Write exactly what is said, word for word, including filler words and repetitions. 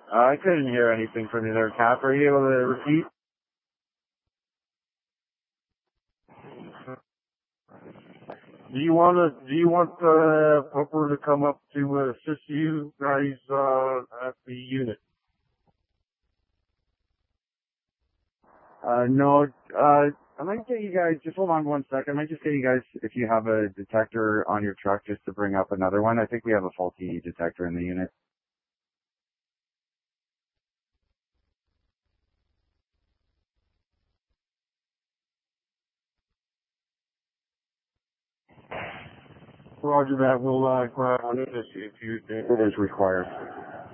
Uh, I couldn't hear anything from you there, Cap. Are you able to repeat? Do you want to? Do you want uh, Pupper to come up to assist you guys uh, at the unit? Uh, no. Uh, I might get you guys. Just hold on one second. I might just get you guys if you have a detector on your truck, just to bring up another one. I think we have a faulty detector in the unit. Roger that. We'll uh, grab on it if you if it is required.